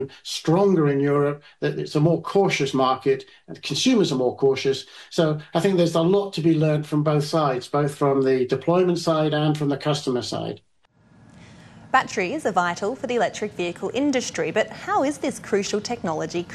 stronger in Europe, that it's a more cautious market and consumers are more cautious. So I think there's a lot to be learned from both sides, both from the deployment side and from the customer side. Batteries are vital for the electric vehicle industry, but how is this crucial technology